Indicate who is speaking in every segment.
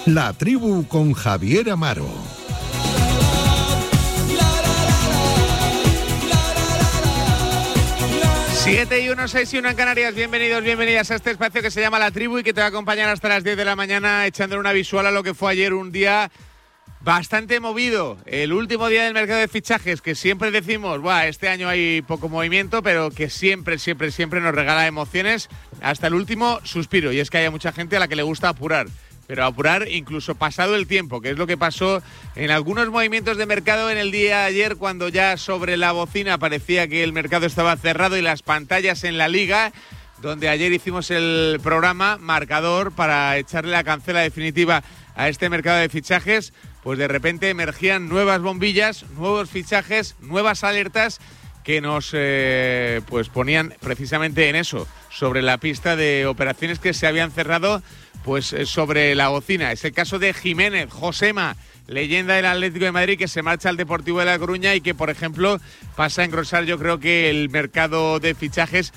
Speaker 1: La Tribu con Javier Amaro.
Speaker 2: Siete y 1, 6 y 1 en Canarias. Bienvenidos, bienvenidas a este espacio que se llama La Tribu y que te va a acompañar hasta las 10 de la mañana echándole una visual a lo que fue ayer un día bastante movido. El último día del mercado de fichajes, que siempre decimos, buah, este año hay poco movimiento, pero que siempre nos regala emociones hasta el último suspiro. Y es que hay mucha gente a la que le gusta apurar. Pero apurar incluso pasado el tiempo, que es lo que pasó en algunos movimientos de mercado en el día de ayer, cuando ya sobre la bocina parecía que el mercado estaba cerrado y las pantallas en la Liga, donde ayer hicimos el programa marcador para echarle la cancela definitiva a este mercado de fichajes, pues de repente emergían nuevas bombillas, nuevos fichajes, nuevas alertas que nos pues ponían precisamente en eso, sobre la pista de operaciones que se habían cerrado pues sobre la bocina. Es el caso de Jiménez, Josema, leyenda del Atlético de Madrid, que se marcha al Deportivo de La Coruña y que, por ejemplo, pasa a engrosar, yo creo que el mercado de fichajes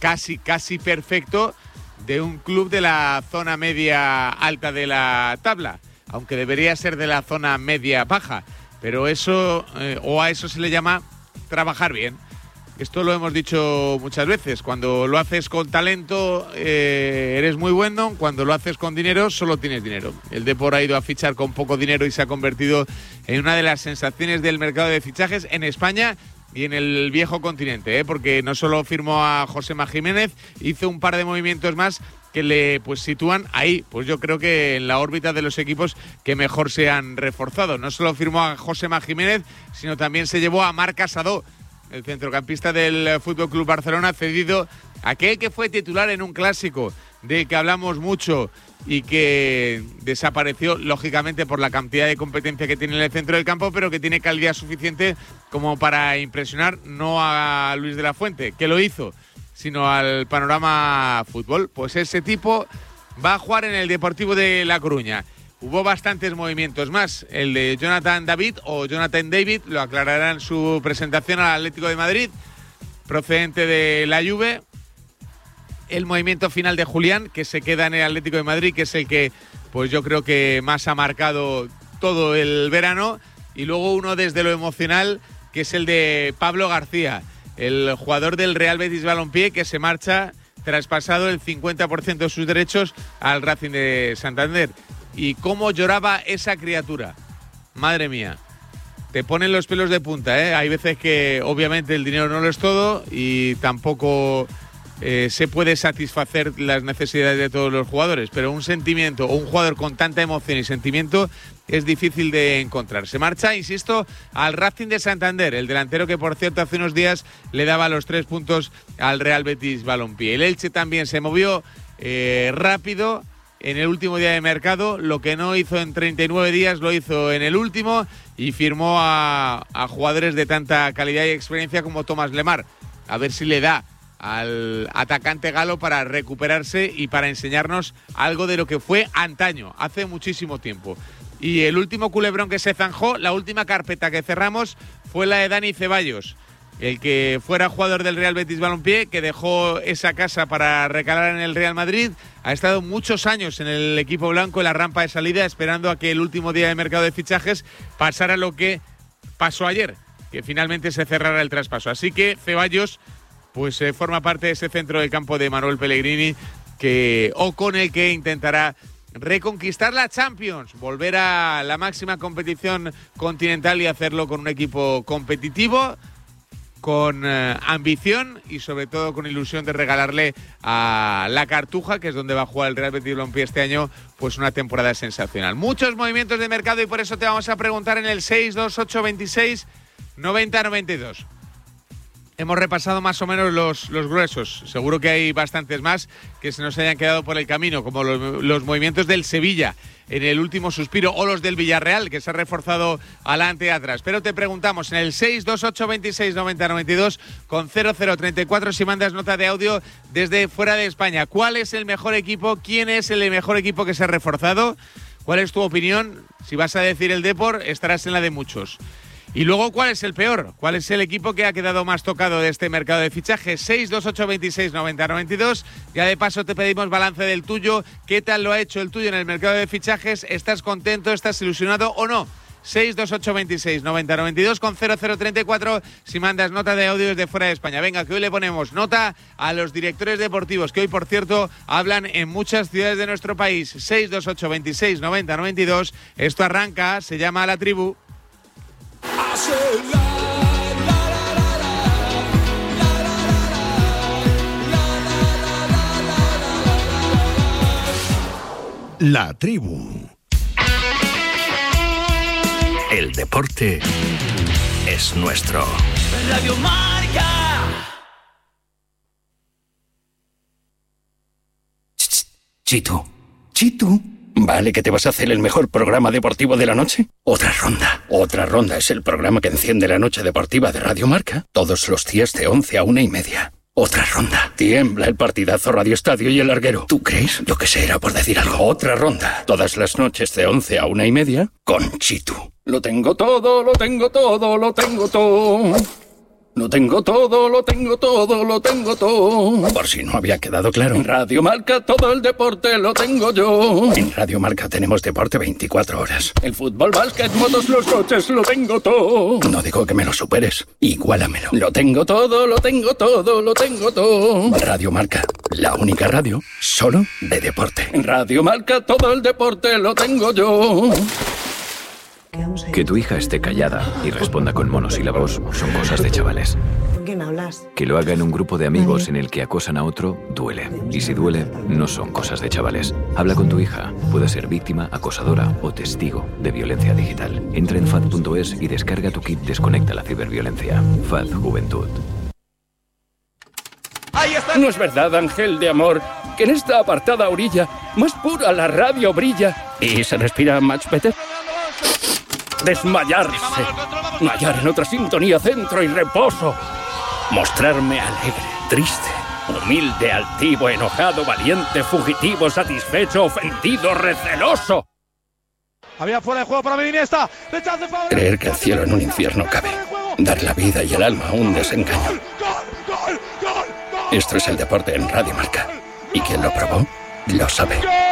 Speaker 2: casi perfecto de un club de la zona media alta de la tabla, aunque debería ser de la zona media baja, pero eso, o a eso se le llama trabajar bien. Esto lo hemos dicho muchas veces. Cuando lo haces con talento, eres muy bueno. Cuando lo haces con dinero, solo tienes dinero. El Depor ha ido a fichar con poco dinero y se ha convertido en una de las sensaciones del mercado de fichajes en España y en el viejo continente, porque no solo firmó a Josema Jiménez, hizo un par de movimientos más que le pues sitúan ahí, pues yo creo que en la órbita de los equipos que mejor se han reforzado. No solo firmó a Josema Jiménez, sino también se llevó a Marc Casado, el centrocampista del FC Barcelona, cedido, aquel que fue titular en un clásico del que hablamos mucho y que desapareció lógicamente por la cantidad de competencia que tiene en el centro del campo, pero que tiene calidad suficiente como para impresionar no a Luis de la Fuente, que lo hizo, sino al panorama fútbol. Pues ese tipo va a jugar en el Deportivo de La Coruña. Hubo bastantes movimientos más. El de Jonathan David, lo aclarará en su presentación al Atlético de Madrid, procedente de la Juve. El movimiento final de Julián, que se queda en el Atlético de Madrid, que es el que pues yo creo que más ha marcado todo el verano. Y luego uno desde lo emocional, que es el de Pablo García, el jugador del Real Betis Balompié, que se marcha traspasado el 50% de sus derechos al Racing de Santander. Y cómo lloraba esa criatura. Madre mía. Te ponen los pelos de punta, ¿eh? Hay veces que obviamente el dinero no lo es todo y tampoco se puede satisfacer las necesidades de todos los jugadores, pero un sentimiento o un jugador con tanta emoción y sentimiento es difícil de encontrar. Se marcha, insisto, al Racing de Santander, el delantero que, por cierto, hace unos días le daba los 3 puntos al Real Betis Balompié. El Elche también se movió rápido en el último día de mercado. Lo que no hizo en 39 días lo hizo en el último y firmó a jugadores de tanta calidad y experiencia como Thomas Lemar. A ver si le da al atacante galo para recuperarse y para enseñarnos algo de lo que fue antaño, hace muchísimo tiempo. Y el último culebrón que se zanjó, la última carpeta que cerramos, fue la de Dani Ceballos, el que fuera jugador del Real Betis Balompié, que dejó esa casa para recalar en el Real Madrid. Ha estado muchos años en el equipo blanco, en la rampa de salida, esperando a que el último día de mercado de fichajes pasara lo que pasó ayer, que finalmente se cerrara el traspaso. Así que Ceballos pues forma parte de ese centro del campo de Manuel Pellegrini, con el que intentará reconquistar la Champions, volver a la máxima competición continental y hacerlo con un equipo competitivo, con ambición y sobre todo con ilusión de regalarle a la Cartuja, que es donde va a jugar el Real Betis Balompié este año, pues una temporada sensacional. Muchos movimientos de mercado y por eso te vamos a preguntar en el 62826 9092. Hemos repasado más o menos los gruesos. Seguro que hay bastantes más que se nos hayan quedado por el camino, como los movimientos del Sevilla en el último suspiro o los del Villarreal, que se ha reforzado adelante y atrás. Pero te preguntamos en el 628269092 con 0034 si mandas nota de audio desde fuera de España. ¿Cuál es el mejor equipo? ¿Quién es el mejor equipo que se ha reforzado? ¿Cuál es tu opinión? Si vas a decir el Depor, estarás en la de muchos. Y luego, ¿cuál es el peor? ¿Cuál es el equipo que ha quedado más tocado de este mercado de fichajes? 628269092. Ya de paso te pedimos balance del tuyo. ¿Qué tal lo ha hecho el tuyo en el mercado de fichajes? ¿Estás contento? ¿Estás ilusionado o no? 628269092 con 0034 si mandas nota de audio desde fuera de España. Venga, que hoy le ponemos nota a los directores deportivos, que hoy, por cierto, hablan en muchas ciudades de nuestro país. 628269092. Esto arranca, se llama La Tribu.
Speaker 1: La Tribu.
Speaker 3: El deporte es nuestro.
Speaker 4: Radio Marca.
Speaker 3: Chitu. ¿Vale que te vas a hacer el mejor programa deportivo de la noche? Otra ronda. Otra ronda es el programa que enciende la noche deportiva de Radio Marca todos los días de 11 a 1:30. Otra ronda. Tiembla el partidazo Radio Estadio y el larguero. ¿Tú crees? Yo que sé, era por decir algo. Otra ronda. Todas las noches de 11 a 1:30 con Chitu. Lo tengo todo, lo tengo todo, lo tengo todo. Lo tengo todo, lo tengo todo, lo tengo todo. Por si no había quedado claro. En Radio Marca todo el deporte lo tengo yo. En Radio Marca tenemos deporte 24 horas. El fútbol, básquet, motos, los coches, lo tengo todo. No digo que me lo superes, igualamelo. Lo tengo todo, lo tengo todo, lo tengo todo. Radio Marca, la única radio solo de deporte. En Radio Marca todo el deporte lo tengo yo.
Speaker 5: Que tu hija esté callada y responda con monosílabos son cosas de chavales.
Speaker 6: ¿Con quién hablas?
Speaker 5: Que lo haga en un grupo de amigos en el que acosan a otro, duele. Y si duele, no son cosas de chavales. Habla con tu hija. Puede ser víctima, acosadora o testigo de violencia digital. Entra en FAD.es y descarga tu kit Desconecta la ciberviolencia. FAD Juventud.
Speaker 3: No es verdad, ángel de amor, que en esta apartada orilla más pura la radio brilla y se respira much better. Desmayarse, hallar en otra sintonía centro y reposo, mostrarme alegre, triste, humilde, altivo, enojado, valiente, fugitivo, satisfecho, ofendido, receloso.
Speaker 7: Había fuera de juego para Iniesta.
Speaker 3: Creer que el cielo en un infierno cabe, dar la vida y el alma a un desengaño. Esto es el deporte en Radio Marca, y quien lo probó lo sabe.